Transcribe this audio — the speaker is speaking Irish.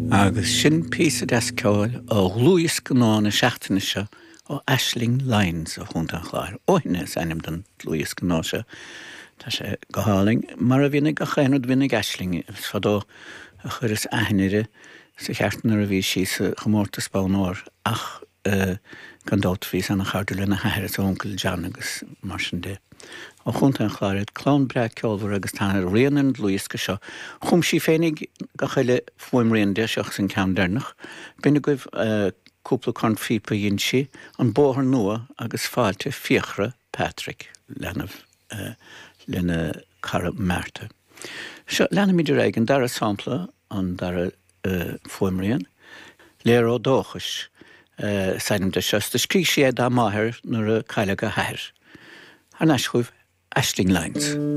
Agus sin písa desceáil ó Luas Gnána seachtaine se ó Aisling Lines a chunta chláir. Óine sanim den Luas Gnáise tá sé go háling, mar a bhínig a chéanad bhínig Aisling fadó a chur is aithneire sa cheartnar a bhí sí sa chomórta Spáinóir ach gan dát bhí sanna charú lena heir sa oncle John agus mar sin dé. Ó chunta an chláirid clán bre ceolhar agus tána réanaan Luas go seo. Chum sí fénig go chuile fuim réon deiseach san ceann dernach. Bína goibh cúpla chun fipa dhéon si an bóthar nua agus fáilte fiochra Patrick lena cara Marta. Seo lena míidir aigen dar a sampla an dar a fuim réon. Léir ó dóchas sanim de seos de scrí sé dá máthir nuair a caile go heir. Ar náis chuibh Aisling Lines.